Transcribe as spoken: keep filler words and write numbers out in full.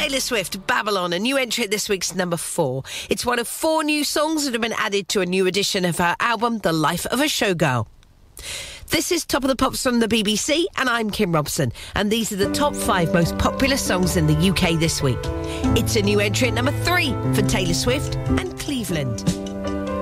Taylor Swift, Babylon, a new entry at this week's number four. It's one of four new songs that have been added to a new edition of her album, The Life of a Showgirl. This is Top of the Pops from the B B C, and I'm Kim Robson, and these are the top five most popular songs in the U K this week. It's a new entry at number three for Taylor Swift and Cleveland.